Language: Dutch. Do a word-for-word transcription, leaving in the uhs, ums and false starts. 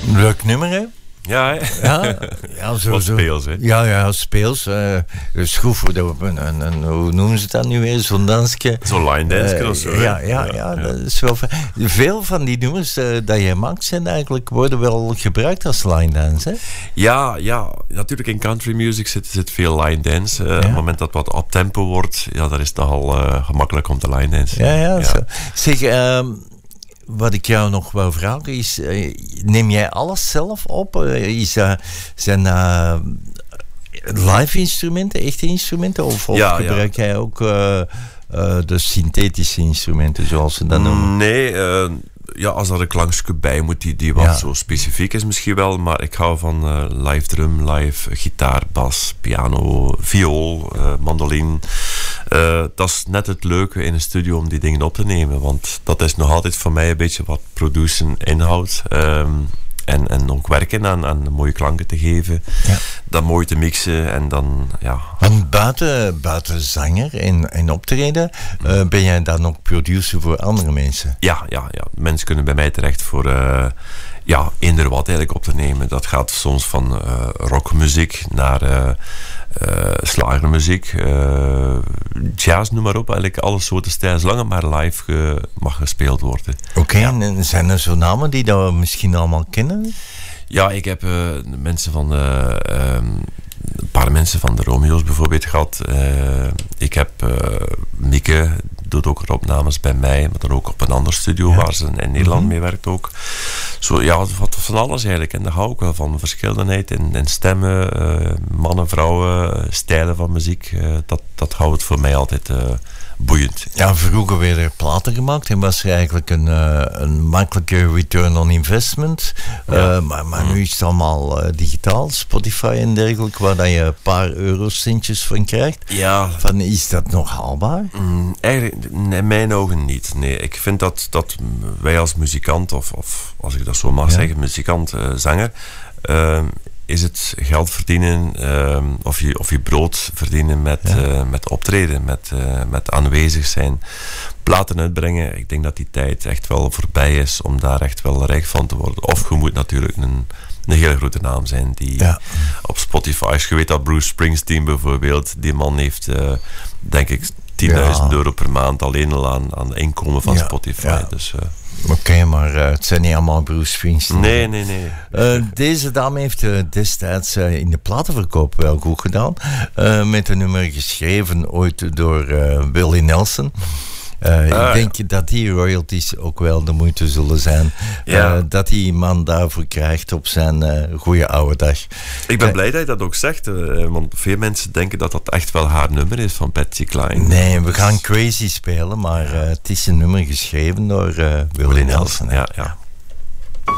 Leuk nummer, hè? Ja, hè? Ja, ja zo, Wat zo. speels, hè? Ja, ja, speels. Uh, dus goed voor de, een, een, een, hoe noemen ze dat nu weer? Zo'n dansje. Zo'n line dance uh, of zo. Ja, ja, ja, ja, dat is wel fijn. Veel van die nummers uh, dat je maakt zijn eigenlijk, worden wel gebruikt als line dance, hè? Ja, ja, natuurlijk in country music zit, zit veel line dance. Uh, ja. Op het moment dat wat op tempo wordt, ja, dan is het al uh, gemakkelijk om te line dance. Ja, ja. ja. Zo. Zeg, um, wat ik jou nog wil vragen is, uh, neem jij alles zelf op? Uh, is, uh, zijn uh, live instrumenten, echte instrumenten? Of, of ja, gebruik ja. jij ook uh, uh, de synthetische instrumenten, zoals ze dat noemen? Nee, uh, ja, als er een klankje bij moet die, die wat ja. zo specifiek is misschien wel, maar ik hou van uh, live drum, live gitaar, bas, piano, viool, uh, mandoline. Uh, dat is net het leuke in een studio om die dingen op te nemen, want dat is nog altijd voor mij een beetje wat produceren inhoudt. Um, en, en ook werken aan, aan mooie klanken te geven, ja. dan mooi te mixen en dan, ja. Want buiten, buiten zanger en, en optreden, uh, ben jij dan ook producer voor andere mensen? Ja, ja, ja. Mensen kunnen bij mij terecht voor uh, ja, eender wat eigenlijk op te nemen. Dat gaat soms van uh, rockmuziek naar uh, uh, slagermuziek, uh, jazz, noem maar op. Eigenlijk alle soorten stijlen, zolang het maar live ge, mag gespeeld worden. Oké, okay, ja. En zijn er zo namen die dat we misschien allemaal kennen? Ja, ik heb uh, mensen van de, um, een paar mensen van de Romeo's bijvoorbeeld gehad. Uh, ik heb uh, Mieke doet ook opnames bij mij, maar dan ook op een ander studio ja. waar ze in Nederland mm-hmm. mee werkt ook. Zo, ja, wat van alles eigenlijk. En daar hou ik wel van. Verscheidenheid in, in stemmen, uh, mannen, vrouwen, uh, stijlen van muziek. Uh, dat, dat houdt het voor mij altijd uh, boeiend. Ja, vroeger werden er platen gemaakt en was er eigenlijk een, uh, een makkelijke return on investment. Ja. Uh, maar maar mm. nu is het allemaal uh, digitaal, Spotify en dergelijke, waar dat je een paar eurocentjes van krijgt. Ja. Van, is dat nog haalbaar? Mm, eigenlijk, in mijn ogen niet. Nee, ik vind dat, dat wij als muzikant, of, of als ik dat zo mag ja. zeggen, muzikant, uh, zanger, uh, is het geld verdienen uh, of, je, of je brood verdienen met, ja. uh, met optreden, met, uh, met aanwezig zijn, platen uitbrengen. Ik denk dat die tijd echt wel voorbij is om daar echt wel rijk van te worden. Of je moet natuurlijk een, een hele grote naam zijn die ja. op Spotify, als je weet dat Bruce Springsteen bijvoorbeeld, die man heeft uh, denk ik tienduizend ja. euro per maand alleen al aan, aan inkomen van ja. Spotify. Ja. Dus, uh, Oké, okay, maar uh, het zijn niet allemaal Bruce Springsteen. Nee, nee, nee. Uh, deze dame heeft uh, destijds uh, in de platenverkoop wel goed gedaan. Uh, met een nummer geschreven ooit door uh, Willie Nelson. Uh, uh, ik denk ja. dat die royalties ook wel de moeite zullen zijn. Ja. Uh, dat die man daarvoor krijgt op zijn uh, goede oude dag. Ik ben uh, blij dat je dat ook zegt. Uh, want veel mensen denken dat dat echt wel haar nummer is van Patsy Cline. Nee, we gaan Crazy spelen. Maar uh, het is een nummer geschreven door uh, Willie Nelson. Ja, ja.